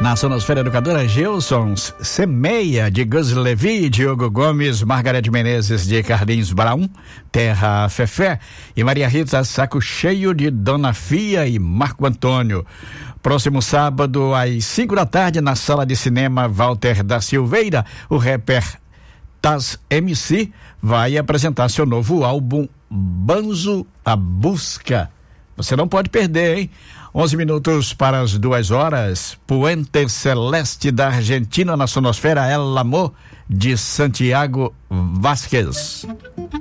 Na Sonosfera Educadora, Gilson Semeia, de Gus Levi, Diogo Gomes, Margarete Menezes, de Carlinhos Brown, Terra Fefé e Maria Rita Saco Cheio, de Dona Fia e Marco Antônio. Próximo sábado, às 5 da tarde, na Sala de Cinema Walter da Silveira, o rapper Taz MC vai apresentar seu novo álbum Banzo a Busca. Você não pode perder, hein? 11 minutos para as 2 horas. Puente Celeste da Argentina, na Sonosfera El Amor, de Santiago Vázquez.